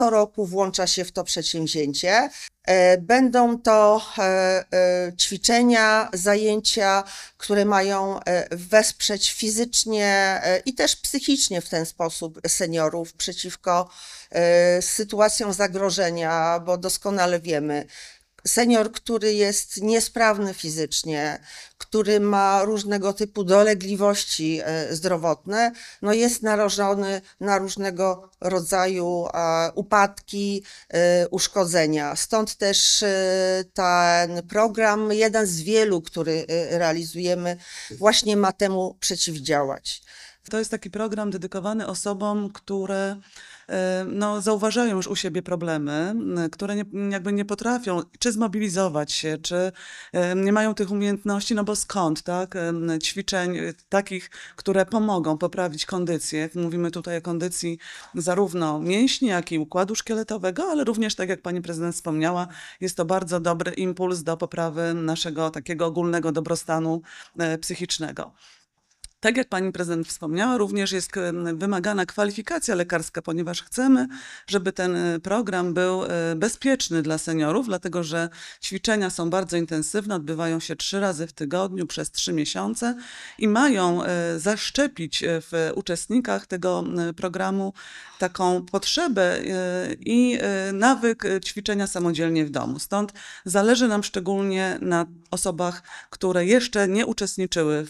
co roku włącza się w to przedsięwzięcie. Będą to ćwiczenia, zajęcia, które mają wesprzeć fizycznie i też psychicznie w ten sposób seniorów przeciwko sytuacjom zagrożenia, bo doskonale wiemy, senior, który jest niesprawny fizycznie, który ma różnego typu dolegliwości zdrowotne, no jest narażony na różnego rodzaju upadki, uszkodzenia. Stąd też ten program, jeden z wielu, który realizujemy, właśnie ma temu przeciwdziałać. To jest taki program dedykowany osobom, które zauważają już u siebie problemy, które nie potrafią czy zmobilizować się, czy nie mają tych umiejętności, no bo skąd, tak? Ćwiczeń takich, które pomogą poprawić kondycję. Mówimy tutaj o kondycji zarówno mięśni, jak i układu szkieletowego, ale również, tak jak pani prezydent wspomniała, jest to bardzo dobry impuls do poprawy naszego takiego ogólnego dobrostanu psychicznego. Tak jak pani prezydent wspomniała, również jest wymagana kwalifikacja lekarska, ponieważ chcemy, żeby ten program był bezpieczny dla seniorów, dlatego że ćwiczenia są bardzo intensywne, odbywają się 3 razy w tygodniu przez 3 miesiące i mają zaszczepić w uczestnikach tego programu taką potrzebę i nawyk ćwiczenia samodzielnie w domu. Stąd zależy nam szczególnie na osobach, które jeszcze nie uczestniczyły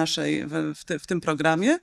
w tym programie,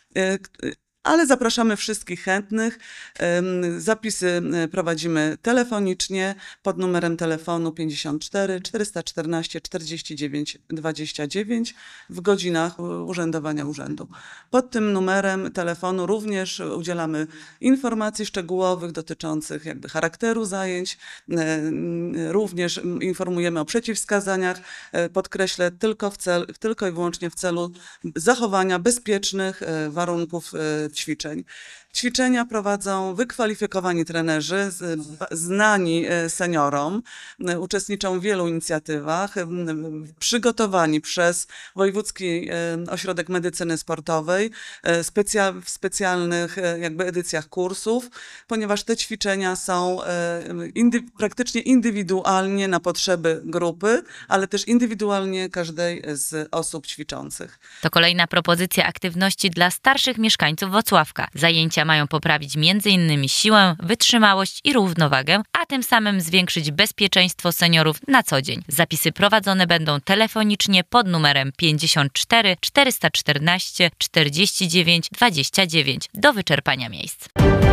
ale zapraszamy wszystkich chętnych. Zapisy prowadzimy telefonicznie pod numerem telefonu 54 414 49 29 w godzinach urzędowania urzędu. Pod tym numerem telefonu również udzielamy informacji szczegółowych dotyczących jakby charakteru zajęć. Również informujemy o przeciwwskazaniach. Podkreślę, tylko i wyłącznie w celu zachowania bezpiecznych warunków ćwiczeń. Ćwiczenia prowadzą wykwalifikowani trenerzy, znani seniorom, uczestniczą w wielu inicjatywach, przygotowani przez Wojewódzki Ośrodek Medycyny Sportowej, w specjalnych jakby edycjach kursów, ponieważ te ćwiczenia są praktycznie indywidualnie na potrzeby grupy, ale też indywidualnie każdej z osób ćwiczących. To kolejna propozycja aktywności dla starszych mieszkańców Włocławka. Zajęcia mają poprawić m.in. siłę, wytrzymałość i równowagę, a tym samym zwiększyć bezpieczeństwo seniorów na co dzień. Zapisy prowadzone będą telefonicznie pod numerem 54 414 49 29 do wyczerpania miejsc.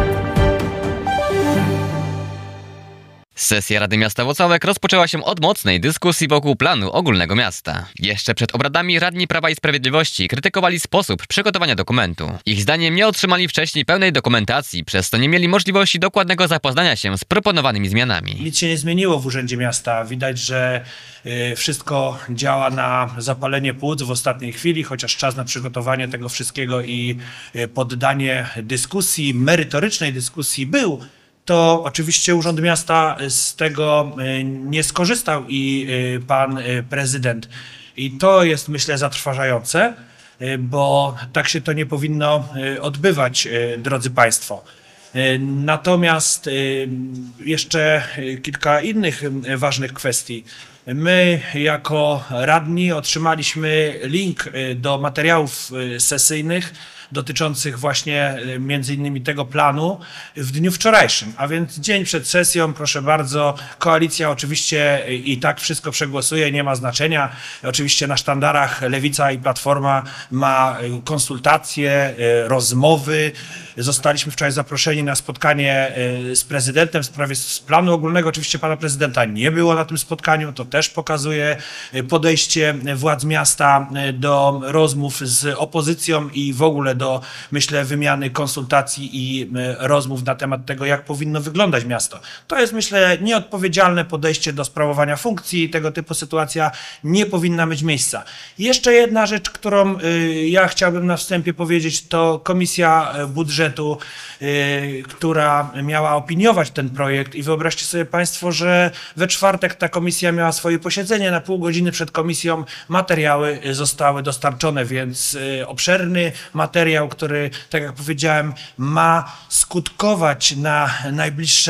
Sesja Rady Miasta Włocławek rozpoczęła się od mocnej dyskusji wokół planu ogólnego miasta. Jeszcze przed obradami radni Prawa i Sprawiedliwości krytykowali sposób przygotowania dokumentu. Ich zdaniem nie otrzymali wcześniej pełnej dokumentacji, przez co nie mieli możliwości dokładnego zapoznania się z proponowanymi zmianami. Nic się nie zmieniło w Urzędzie Miasta. Widać, że wszystko działa na zapalenie płuc w ostatniej chwili, chociaż czas na przygotowanie tego wszystkiego i poddanie dyskusji, merytorycznej dyskusji był. To oczywiście Urząd Miasta z tego nie skorzystał i pan prezydent. I to jest, myślę, zatrważające, bo tak się to nie powinno odbywać, drodzy państwo. Natomiast jeszcze kilka innych ważnych kwestii. My jako radni otrzymaliśmy link do materiałów sesyjnych dotyczących właśnie między innymi tego planu w dniu wczorajszym, a więc dzień przed sesją, proszę bardzo, koalicja oczywiście i tak wszystko przegłosuje, nie ma znaczenia. Oczywiście na sztandarach Lewica i Platforma ma konsultacje, rozmowy. Zostaliśmy wczoraj zaproszeni na spotkanie z prezydentem w sprawie planu ogólnego. Oczywiście pana prezydenta nie było na tym spotkaniu, to też pokazuje podejście władz miasta do rozmów z opozycją i w ogóle do, myślę, wymiany konsultacji i rozmów na temat tego, jak powinno wyglądać miasto. To jest, myślę, nieodpowiedzialne podejście do sprawowania funkcji. Tego typu sytuacja nie powinna mieć miejsca. Jeszcze jedna rzecz, którą ja chciałbym na wstępie powiedzieć, to Komisja Budżetu, która miała opiniować ten projekt i wyobraźcie sobie państwo, że we czwartek ta komisja miała swoje posiedzenie, na pół godziny przed komisją materiały zostały dostarczone, więc obszerny materiał materiał, który, tak jak powiedziałem, ma skutkować na najbliższe